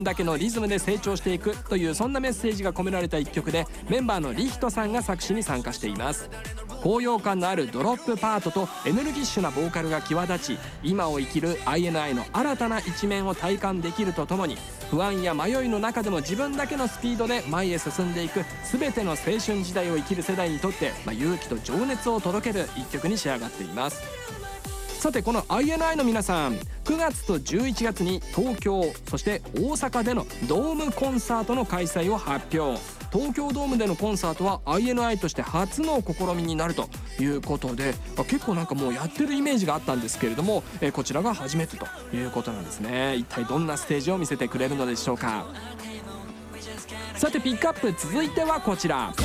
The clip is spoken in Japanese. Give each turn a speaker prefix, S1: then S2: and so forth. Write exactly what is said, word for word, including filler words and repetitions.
S1: だけのリズムで成長していくという、そんなメッセージが込められた一曲で、メンバーのリヒトさんが作詞に参加しています。高揚感のあるドロップパートとエネルギッシュなボーカルが際立ち、今を生きる アイエヌアイ の新たな一面を体感できるとともに、不安や迷いの中でも自分だけのスピードで前へ進んでいく全ての青春時代を生きる世代にとって、まあ、勇気と情熱を届ける一曲に仕上がっています。さてこの アイエヌアイ の皆さん、くがつとじゅういちがつに東京、そして大阪でのドームコンサートの開催を発表。東京ドームでのコンサートは アイエヌアイ として初の試みになるということで、結構なんかもうやってるイメージがあったんですけれども、えこちらが初めてということなんですね。一体どんなステージを見せてくれるのでしょうか。さてピックアップ続いてはこちら。